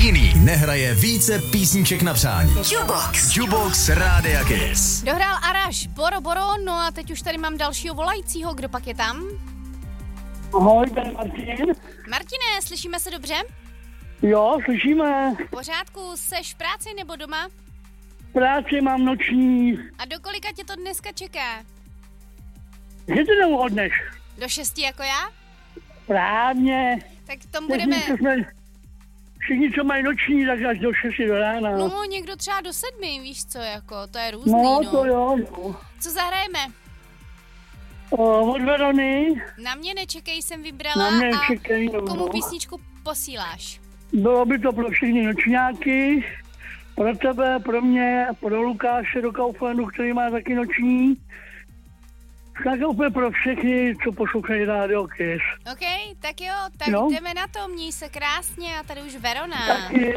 jiný nehraje více písniček na přání. Jukebox Rádia Kiss. Dohrál Araš, Boro, no a teď už tady mám dalšího volajícího, kdo pak je tam? Ahoj, tady Martin. Martine, slyšíme se dobře? Jo, slyšíme. V pořádku, seš v práci nebo doma? Práci mám noční. A do kolika tě to dneska čeká? Že to neuhodneš? Do 6 jako já? Právně. Tak tom budeme... Všichni, co mají noční, tak až do 6 do rána. No, někdo třeba do 7, víš co, jako, to je různý, no. To jo, no. Co zahrajeme? Od Verony. Na mě nečekej, jsem vybrala. Na mě nečekej, a komu písničku posíláš? Bylo by to pro všechny nočňáky, pro tebe, pro mě, pro Lukáše do Kauflandu, který má taky noční. Tak úplně pro všechny, co poslouchají Rádio Kiss. OK, tak jo, tak jdeme na to, měj se krásně a tady už Verona. Taky.